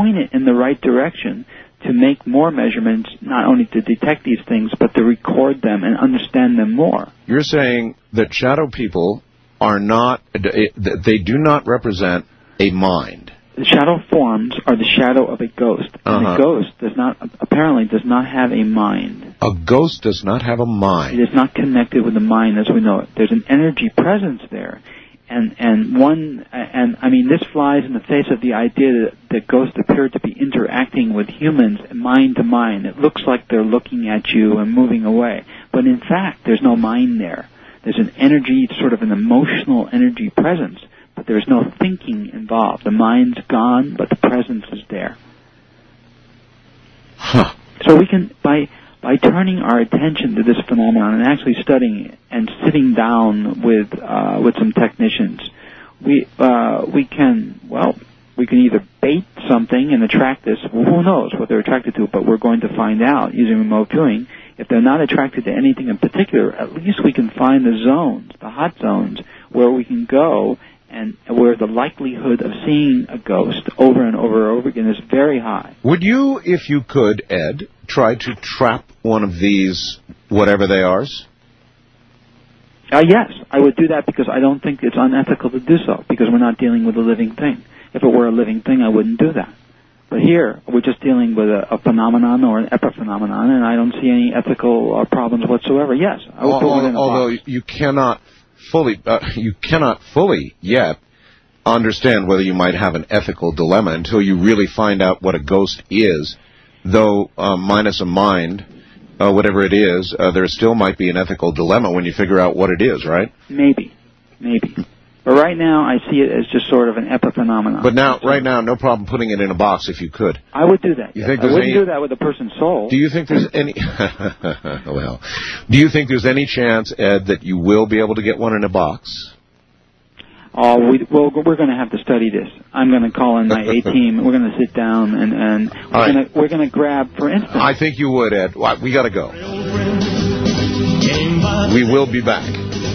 point it in the right direction to make more measurements, not only to detect these things, but to record them and understand them more. You're saying that shadow people are not, they do not represent a mind. The shadow forms are the shadow of a ghost. And a ghost apparently does not have a mind. A ghost does not have a mind. It is not connected with the mind as we know it. There's an energy presence there. And I mean, this flies in the face of the idea that ghosts appear to be interacting with humans mind to mind. It looks like they're looking at you and moving away. But in fact, there's no mind there. There's an energy, sort of an emotional energy presence, but there's no thinking involved. The mind's gone, but the presence is there. Huh. So we can, by turning our attention to this phenomenon and actually studying it and sitting down with some technicians, we can either bait something and attract this. Well, who knows what they're attracted to, but we're going to find out using remote viewing. If they're not attracted to anything in particular, at least we can find the zones, the hot zones, where we can go and where the likelihood of seeing a ghost over and over and over again is very high. Would you, if you could, Ed, try to trap one of these, whatever they are? Yes, I would do that because I don't think it's unethical to do so, because we're not dealing with a living thing. If it were a living thing, I wouldn't do that. But here, we're just dealing with a phenomenon or an epiphenomenon, and I don't see any ethical problems whatsoever. Yes, I would put it in a although box. you cannot fully yet understand whether you might have an ethical dilemma until you really find out what a ghost is. Though minus a mind, whatever it is, there still might be an ethical dilemma when you figure out what it is, right? Maybe. But right now, I see it as just sort of an epiphenomenon. But right now, no problem putting it in a box if you could. I would do that. You yes. think I wouldn't do that with a person's soul. Do you think there's any... well, do you think there's any chance, Ed, that you will be able to get one in a box? We're going to have to study this. I'm going to call in my A-team. We're going to sit down and we're going to grab, for instance... I think you would, Ed. We got to go. We will be back.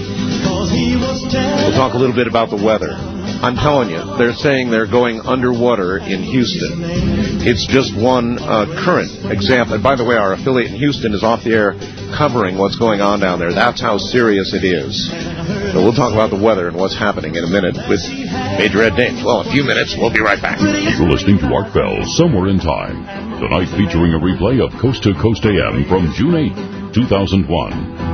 We'll talk a little bit about the weather. I'm telling you, they're saying they're going underwater in Houston. It's just one current example. And by the way, our affiliate in Houston is off the air covering what's going on down there. That's how serious it is. So we'll talk about the weather and what's happening in a minute with Major Ed Dames. Well, in a few minutes, we'll be right back. You're listening to Art Bell, Somewhere in Time. Tonight featuring a replay of Coast to Coast AM from June 8, 2001.